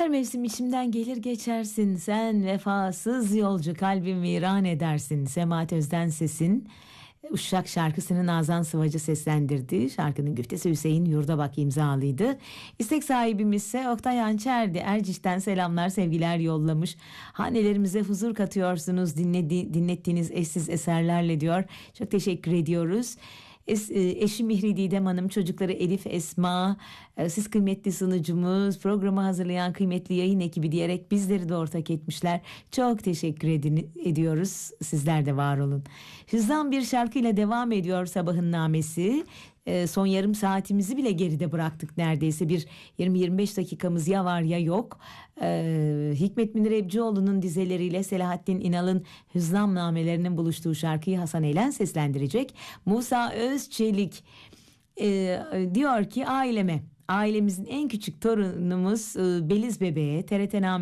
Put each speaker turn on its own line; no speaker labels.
Her mevsim içimden gelir geçersin. Sen vefasız yolcu kalbimi viran edersin. Semahat Özden sesin. Uşak şarkısını Nazan Sıvacı seslendirdi. Şarkının güftesi Hüseyin Yurdabak imzalıydı. İstek sahibimiz ise Oktay Hançer'di. Erciş'ten selamlar sevgiler yollamış. Hanelerimize huzur katıyorsunuz dinlettiğiniz eşsiz eserlerle diyor. Çok teşekkür ediyoruz. Eşim Mihri Didem Hanım, çocukları Elif, Esma, siz kıymetli sunucumuz, programı hazırlayan kıymetli yayın ekibi diyerek bizleri de ortak etmişler. Çok teşekkür ediyoruz. Sizler de var olun. Hızlan bir şarkıyla devam ediyor sabahın namesi. Son yarım saatimizi bile geride bıraktık neredeyse. Bir 20-25 dakikamız ya var ya yok. Hikmet Münir Ebcioğlu'nun dizeleriyle Selahattin İnal'ın hüznamnamelerinin buluştuğu şarkıyı Hasan Elen seslendirecek. Musa Özçelik diyor ki ailemizin en küçük torunumuz Beliz bebeğe TRT